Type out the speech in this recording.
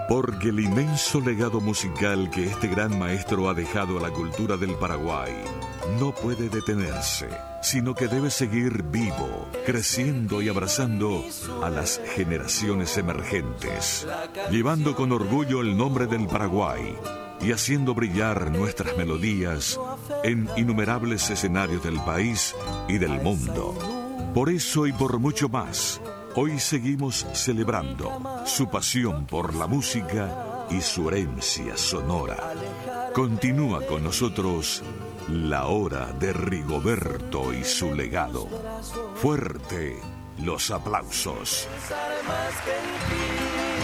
Porque el inmenso legado musical que este gran maestro ha dejado a la cultura del Paraguay no puede detenerse, sino que debe seguir vivo, creciendo y abrazando a las generaciones emergentes, llevando con orgullo el nombre del Paraguay y haciendo brillar nuestras melodías en innumerables escenarios del país y del mundo. Por eso y por mucho más, hoy seguimos celebrando su pasión por la música y su herencia sonora. Continúa con nosotros la hora de Rigoberto y su legado. Fuerte los aplausos. Más que